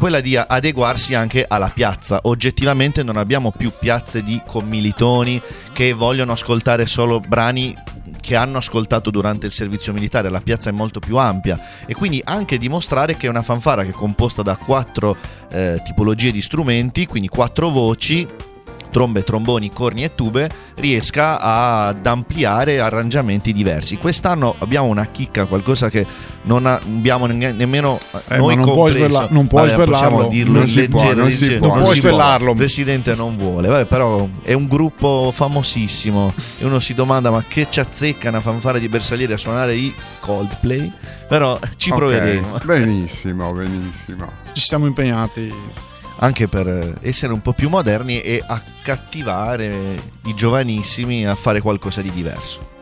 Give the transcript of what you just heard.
quella di adeguarsi anche alla piazza. Oggettivamente non abbiamo più piazze di commilitoni che vogliono ascoltare solo brani che hanno ascoltato durante il servizio militare. La piazza è molto più ampia, e quindi anche dimostrare che una fanfara che è composta da 4 tipologie di strumenti, quindi 4 voci, trombe, tromboni, corni e tube, riesca ad ampliare arrangiamenti diversi. Quest'anno abbiamo una chicca, qualcosa che non abbiamo nemmeno noi compreso. Non puoi svelarlo. Possiamo dirlo in leggero, non puoi svelarlo. Il presidente non vuole. Vabbè, però è un gruppo famosissimo e uno si domanda: ma che ci azzecca una fanfara di Bersaglieri a suonare i Coldplay? Però ci proveremo. Benissimo. Ci siamo impegnati anche per essere un po' più moderni e accattivare i giovanissimi a fare qualcosa di diverso.